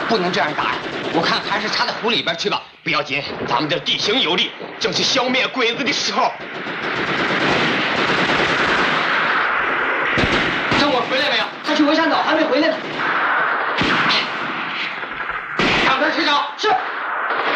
不能这样打呀！我看还是插到湖里边去吧。 不要紧，咱们这地形有利，正是消灭鬼子的时候。 郑果回来没有？他去围山岛，还没回来呢。 上边去找。 是。